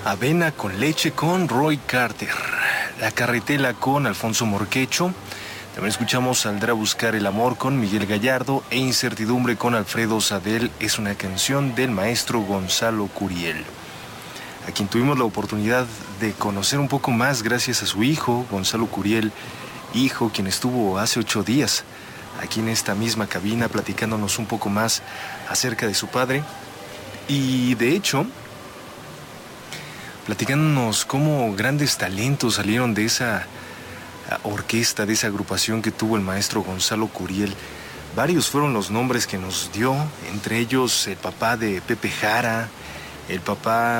Avena con leche con Roy Carter. La carretela con Alfonso Morquecho. También escuchamos Saldrá a buscar el amor con Miguel Gallardo e Incertidumbre con Alfredo Sadel. Es una canción del maestro Gonzalo Curiel, a quien tuvimos la oportunidad de conocer un poco más gracias a su hijo, Gonzalo Curiel, hijo, quien estuvo hace 8 días aquí en esta misma cabina platicándonos un poco más acerca de su padre. Y de hecho, platicándonos cómo grandes talentos salieron de esa orquesta, de esa agrupación que tuvo el maestro Gonzalo Curiel. Varios fueron los nombres que nos dio, entre ellos el papá de Pepe Jara, el papá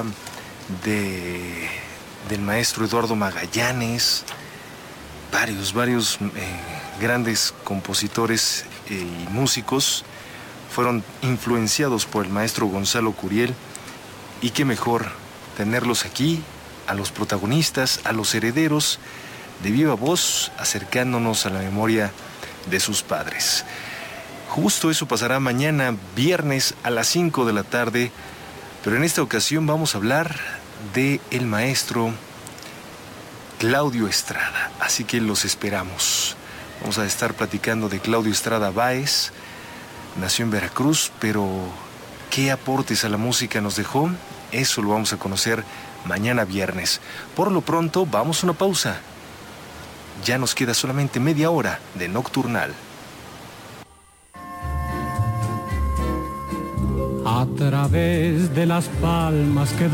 del maestro Eduardo Magallanes, varios grandes compositores y músicos fueron influenciados por el maestro Gonzalo Curiel. Y qué mejor tenerlos aquí, a los protagonistas, a los herederos, de viva voz, acercándonos a la memoria de sus padres. Justo eso pasará mañana, viernes, a las 5 de la tarde, pero en esta ocasión vamos a hablar de el maestro Claudio Estrada, así que los esperamos. Vamos a estar platicando de Claudio Estrada Báez. Nació en Veracruz, pero ¿qué aportes a la música nos dejó? Eso lo vamos a conocer mañana viernes. Por lo pronto, vamos a una pausa. Ya nos queda solamente media hora de Nocturnal. A través de las palmas que